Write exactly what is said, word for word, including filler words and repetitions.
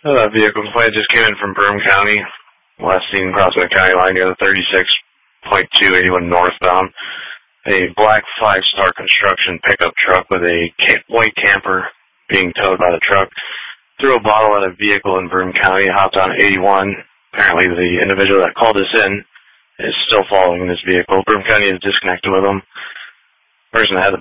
Uh, vehicle complaint just came in from Broome County. Last seen crossing the county line near the thirty-six point two eighty-one northbound. A black five-star construction pickup truck with a ca- white camper being towed by the truck threw a bottle at a vehicle in Broome County, hopped on eighty-one. Apparently the individual that called us in is still following this vehicle. Broome County is disconnected with them. Person that had the